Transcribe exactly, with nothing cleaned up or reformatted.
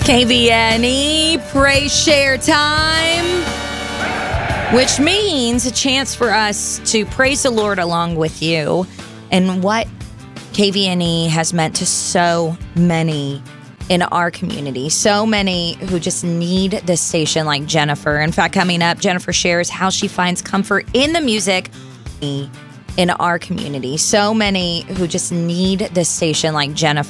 K V N E, pray share time, which means a chance for us to praise the Lord along with you and what K V N E has meant to so many in our community. So many who just need this station, like Jennifer. In fact, coming up, Jennifer shares how she finds comfort in the music in our community. So many who just need this station, like Jennifer.